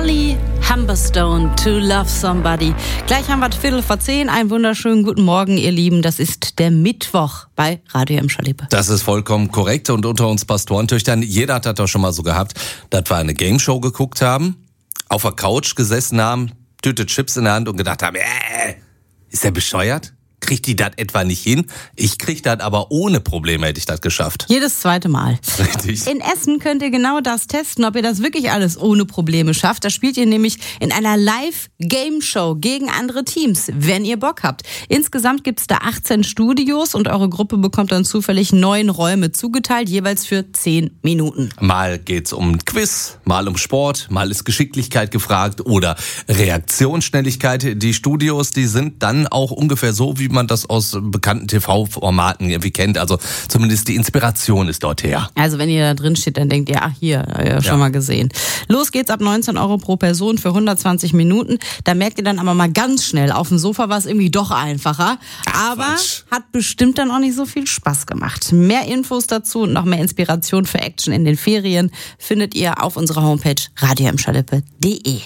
Holly Humberstone, To Love Somebody. Gleich haben wir 10:15. Einen wunderschönen guten Morgen, ihr Lieben. Das ist der Mittwoch bei Radio Emscher-Lippe. Das ist vollkommen korrekt. Und unter uns Pastorentöchtern, jeder hat das doch schon mal so gehabt, dass wir eine Gameshow geguckt haben, auf der Couch gesessen haben, Tüte Chips in der Hand und gedacht haben, ist der bescheuert? Kriegt die das etwa nicht hin? Ich krieg das aber ohne Probleme, hätte ich das geschafft. Jedes zweite Mal. Richtig. In Essen könnt ihr genau das testen, ob ihr das wirklich alles ohne Probleme schafft. Da spielt ihr nämlich in einer Live-Game-Show gegen andere Teams, wenn ihr Bock habt. Insgesamt gibt's da 18 Studios und eure Gruppe bekommt dann zufällig 9 Räume zugeteilt, jeweils für 10 Minuten. Mal geht's um Quiz, mal um Sport, mal ist Geschicklichkeit gefragt oder Reaktionsschnelligkeit. Die Studios, die sind dann auch ungefähr so, wie man das aus bekannten TV-Formaten irgendwie kennt. Also zumindest die Inspiration ist dort her. Also wenn ihr da drin steht, dann denkt ihr, schon mal gesehen. Los geht's ab 19 € pro Person für 120 Minuten. Da merkt ihr dann aber mal ganz schnell, auf dem Sofa war es irgendwie doch einfacher. Aber hat bestimmt dann auch nicht so viel Spaß gemacht. Mehr Infos dazu und noch mehr Inspiration für Action in den Ferien findet ihr auf unserer Homepage radioemscherlippe.de.